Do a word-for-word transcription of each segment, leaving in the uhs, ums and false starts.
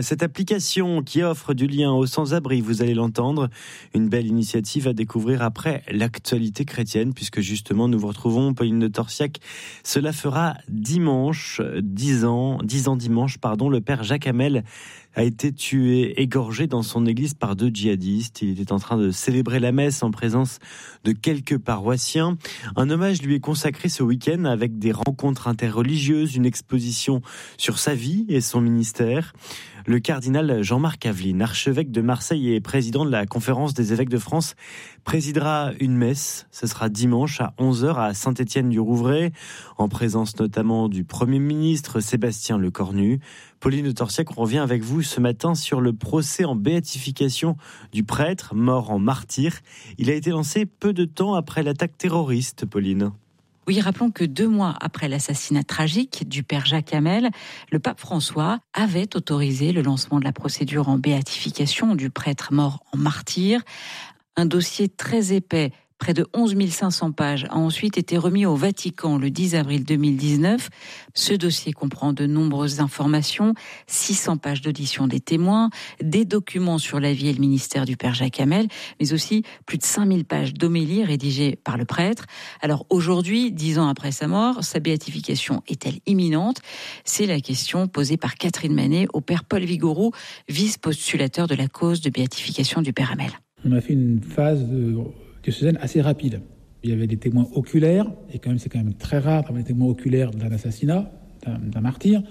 Cette application qui offre du lien aux sans-abri, vous allez l'entendre, une belle initiative à découvrir après l'actualité chrétienne, puisque justement nous vous retrouvons, Pauline de Torsiac. Cela fera dimanche, dix ans, dix ans dimanche, pardon, le père Jacques Hamel a été tué, égorgé dans son église par deux djihadistes. Il était en train de célébrer la messe en présence de quelques paroissiens. Un hommage lui est consacré ce week-end avec des rencontres interreligieuses, une exposition sur sa vie et son ministère. Le cardinal Jean-Marc Aveline, archevêque de Marseille et président de la Conférence des évêques de France, présidera une messe. Ce sera dimanche à onze heures à Saint-Étienne-du-Rouvray, en présence notamment du Premier ministre Sébastien Lecornu. Pauline de Torsiac, on revient avec vous ce matin sur le procès en béatification du prêtre mort en martyr. Il a été lancé peu de temps après l'attaque terroriste, Pauline. Oui, rappelons que deux mois après l'assassinat tragique du père Jacques Hamel, le pape François avait autorisé le lancement de la procédure en béatification du prêtre mort en martyr. Un dossier très épais, près de onze mille cinq cents pages, a ensuite été remis au Vatican le dix avril deux mille dix-neuf. Ce dossier comprend de nombreuses informations, six cents pages d'audition des témoins, des documents sur la vie et le ministère du père Jacques Hamel, mais aussi plus de cinq mille pages d'homélies rédigées par le prêtre. Alors aujourd'hui, dix ans après sa mort, sa béatification est-elle imminente ? C'est la question posée par Catherine Manet au père Paul Vigouroux, vice-postulateur de la cause de béatification du père Hamel. On a fait une phase de diocésaine assez rapide. Il y avait des témoins oculaires, et quand même c'est quand même très rare d'avoir des témoins oculaires d'un assassinat, d'un, d'un martyr,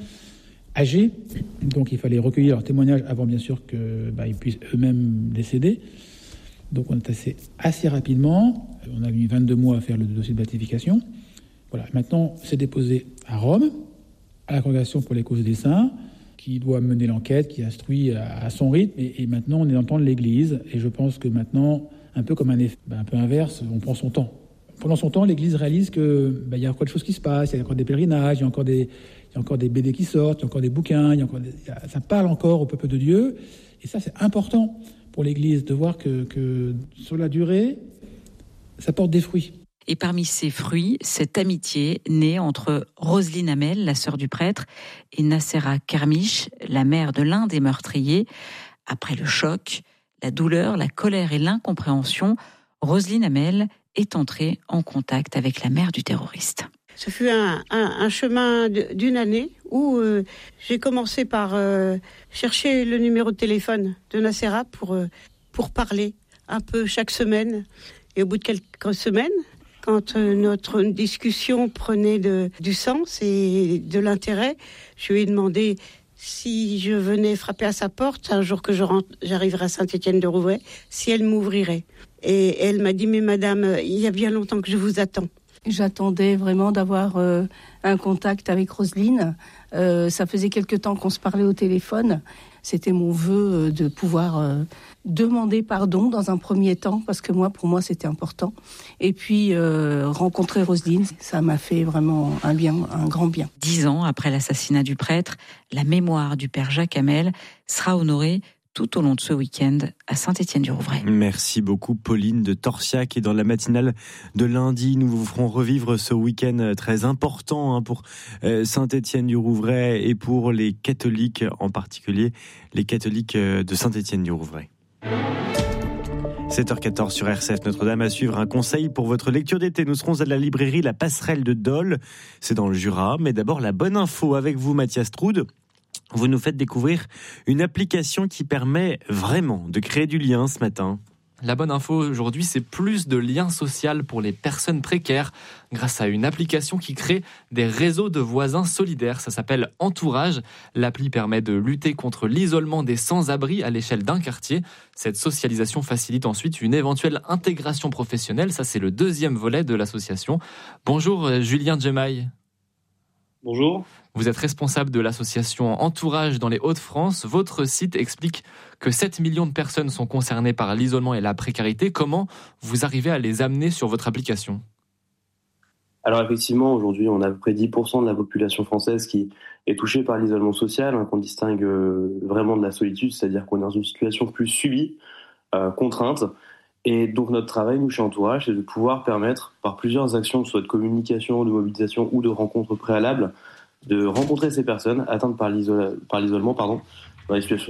âgés. Donc il fallait recueillir leurs témoignages avant bien sûr qu'ils bah, puissent eux-mêmes décéder. Donc on est assez, assez rapidement. On a mis vingt-deux mois à faire le dossier de béatification. Voilà. Maintenant, c'est déposé à Rome, à la Congrégation pour les causes des saints, qui doit mener l'enquête, qui instruit à, à son rythme. Et, et maintenant, on est dans le temps de l'Église. Et je pense que maintenant, un peu comme un effet ben, un peu inverse, on prend son temps. Pendant son temps, l'Église réalise que ben, y a encore des choses qui se passent, il y a encore des pèlerinages, il y a encore des, il y a encore des B D qui sortent, il y a encore des bouquins, il y a encore des, il y a, ça parle encore au peuple de Dieu. Et ça, c'est important pour l'Église de voir que, que sur la durée, ça porte des fruits. Et parmi ces fruits, cette amitié née entre Roselyne Hamel, la sœur du prêtre, et Nassera Kermiche, la mère de l'un des meurtriers. Après le choc, la douleur, la colère et l'incompréhension, Roselyne Hamel est entrée en contact avec la mère du terroriste. Ce fut un, un, un chemin de, d'une année où euh, j'ai commencé par euh, chercher le numéro de téléphone de Nassera pour, euh, pour parler un peu chaque semaine. Et au bout de quelques semaines, quand euh, notre discussion prenait de, du sens et de l'intérêt, je lui ai demandé si je venais frapper à sa porte, un jour que je rentre, j'arriverai à Saint-Étienne-du-Rouvray, si elle m'ouvrirait. Et elle m'a dit, mais madame, il y a bien longtemps que je vous attends. J'attendais vraiment d'avoir euh, un contact avec Roselyne. Euh, ça faisait quelque temps qu'on se parlait au téléphone. C'était mon vœu euh, de pouvoir euh, demander pardon dans un premier temps, parce que moi, pour moi, c'était important. Et puis, euh, rencontrer Roselyne, ça m'a fait vraiment un bien, un grand bien. Dix ans après l'assassinat du prêtre, la mémoire du père Jacques Hamel sera honorée tout au long de ce week-end à Saint-Étienne-du-Rouvray. Merci beaucoup Pauline de Torsiac. Et dans la matinale de lundi, nous vous ferons revivre ce week-end très important pour Saint-Étienne-du-Rouvray et pour les catholiques, en particulier les catholiques de Saint-Étienne-du-Rouvray. sept heures quatorze sur R C F Notre-Dame. À suivre un conseil pour votre lecture d'été. Nous serons à la librairie La Passerelle de Dole. C'est dans le Jura. Mais d'abord, la bonne info avec vous, Mathias Troude. Vous nous faites découvrir une application qui permet vraiment de créer du lien ce matin. La bonne info aujourd'hui, c'est plus de lien social pour les personnes précaires grâce à une application qui crée des réseaux de voisins solidaires. Ça s'appelle Entourage. L'appli permet de lutter contre l'isolement des sans-abri à l'échelle d'un quartier. Cette socialisation facilite ensuite une éventuelle intégration professionnelle. Ça, c'est le deuxième volet de l'association. Bonjour Julien Djemaï. Bonjour. Vous êtes responsable de l'association Entourage dans les Hauts-de-France. Votre site explique que sept millions de personnes sont concernées par l'isolement et la précarité. Comment vous arrivez à les amener sur votre application ? Alors effectivement, aujourd'hui, on a à peu près dix pour cent de la population française qui est touchée par l'isolement social, hein, qu'on distingue vraiment de la solitude, c'est-à-dire qu'on est dans une situation plus subie, euh, contrainte. Et donc notre travail, nous, chez Entourage, c'est de pouvoir permettre, par plusieurs actions, que ce soit de communication, de mobilisation ou de rencontres préalables, de rencontrer ces personnes atteintes par, l'isole, par l'isolement, pardon, dans les situations